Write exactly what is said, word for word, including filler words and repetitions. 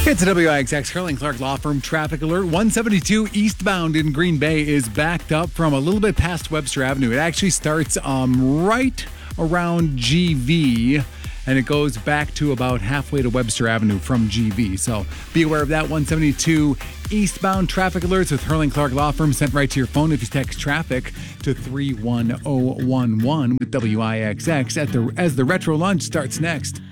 It's a W I X X Curling Clark Law Firm traffic alert. one seventy-two eastbound in Green Bay is backed up from a little bit past Webster Avenue. It actually starts um, right around G V, and it goes back to about halfway to Webster Avenue from G V. So be aware of that. one seventy-two eastbound traffic alerts with Hurling Clark Law Firm sent right to your phone if you text traffic to three one zero one one with W I X X at the, as the Retro Lunch starts next.